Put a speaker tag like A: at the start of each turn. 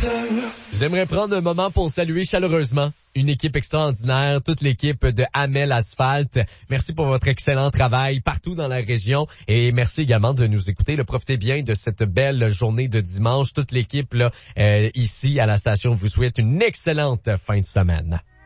A: J'aimerais prendre un moment pour saluer chaleureusement une équipe extraordinaire, toute l'équipe de Hamel Asphalte. Merci pour votre excellent travail partout dans la région et merci également de nous écouter. Profitez bien de cette belle journée de dimanche. Toute l'équipe là ici à la station vous souhaite une excellente fin de semaine.